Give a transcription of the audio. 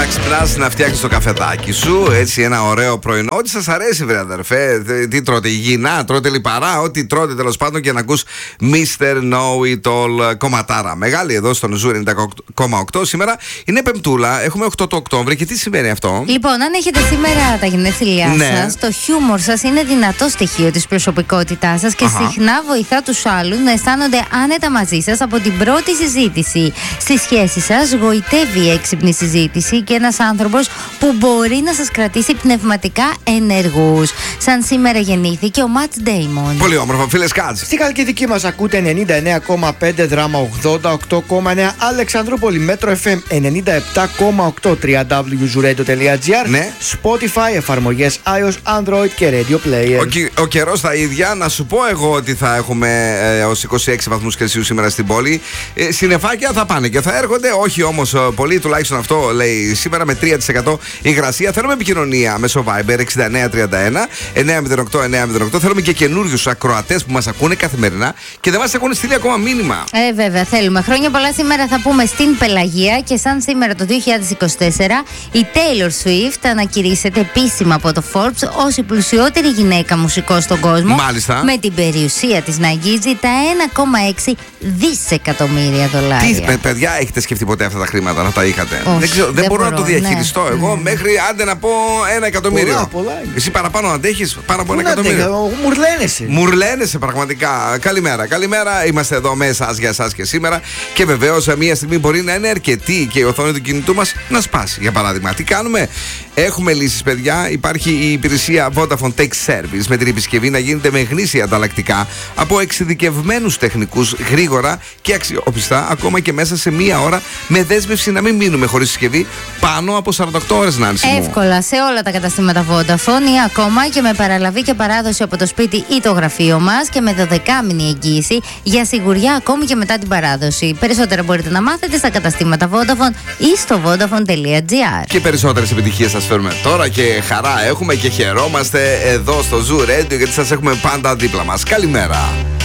ξυπνάς να φτιάξεις το καφεδάκι σου, έτσι ένα ωραίο πρωινό. Ό,τι σας αρέσει, βρε αδερφέ. Τι τρώτε, υγιεινά, τρώτε λιπαρά, ό,τι τρώτε τέλος πάντων και να ακούς Mr. Know It All κομματάρα. Μεγάλη εδώ στον Ζου 90,8. Σήμερα είναι Πεμπτούλα, έχουμε 8 το Οκτώβρη και τι σημαίνει αυτό? Λοιπόν, αν έχετε σήμερα τα γενέθλιά σας, το χιούμορ σας είναι δυνατό στοιχείο της προσωπικότητάς σας και συχνά βοηθά τους άλλους να αισθάνονται άνετα μαζί σας από την πρώτη συζήτηση. Στη σχέση σας γοητεύει η έξυπνη συζήτηση και ένας άνθρωπος που μπορεί να σας κρατήσει πνευματικά ενεργούς. Σαν σήμερα γεννήθηκε ο Ματ Ντέιμον. Πολύ όμορφο, φίλες Κάτς. Στη Χαλκιδική μας ακούτε 99,5, Δράμα 88,9, Αλεξανδρούπολη Μέτρο FM 97,8, www.zuradio.gr, ναι. Spotify, εφαρμογές iOS, Android και Radio Player. Ο καιρός τα ίδια. Να σου πω εγώ ότι θα έχουμε ως 26 βαθμούς Κελσίου σήμερα στην πόλη. Συννεφάκια θα πάνε και θα έρχονται, όχι όμως πολύ, τουλάχιστον αυτό λέει σήμερα, με 3% υγρασία. Θέλουμε επικοινωνία μέσω Viber 6931 908 908. Θέλουμε και καινούριους ακροατές που μας ακούνε καθημερινά και δεν μας έχουν στείλει ακόμα μήνυμα. Βέβαια, θέλουμε. Χρόνια πολλά σήμερα θα πούμε στην Πελαγία και σαν σήμερα το 2024 η Taylor Swift ανακηρύσσεται επίσημα από το Forbes ως η πλουσιότερη γυναίκα μουσικός στον κόσμο. Μάλιστα. Με την περιουσία της να αγγίζει τα 1,6 δισεκατομμύρια δολάρια. Τι παιδιά, έχετε σκεφτεί ποτέ αυτά τα χρήματα να τα είχατε? Όχι, δεν μπορώ να το διαχειριστώ. Ναι. Εγώ μέχρι άντε να πω 1 εκατομμύριο. Πολλά. Εσύ παραπάνω αντέχεις, πάνω από 1 εκατομμύριο. Μουρλαίνεσαι πραγματικά. Καλημέρα. Είμαστε εδώ με εσάς για εσάς και σήμερα. Και βεβαίως μία στιγμή μπορεί να είναι αρκετή και η οθόνη του κινητού μας να σπάσει. Για παράδειγμα, τι κάνουμε? Έχουμε λύσεις, παιδιά. Υπάρχει η υπηρεσία Vodafone Tech Service με την επισκευή να γίνεται με γνήσια ανταλλακτικά από εξειδικευμένους τεχνικούς, γρήγορα και αξιόπιστα, ακόμα και μέσα σε μία ώρα, με δέσμευση να μην μείνουμε χωρίς συσκευή πάνω από 48 ώρες, Νάνση μου. Εύκολα σε όλα τα καταστήματα Vodafone ή ακόμα και με παραλαβή και παράδοση από το σπίτι ή το γραφείο μας και με 12μηνη εγγύηση για σιγουριά ακόμη και μετά την παράδοση. Περισσότερα μπορείτε να μάθετε στα καταστήματα Vodafone ή στο vodafone.gr. Και περισσότερες επιτυχίες σας φέρουμε τώρα και χαρά έχουμε και χαιρόμαστε εδώ στο Zoo Radio γιατί σας έχουμε πάντα δίπλα μας. Καλημέρα.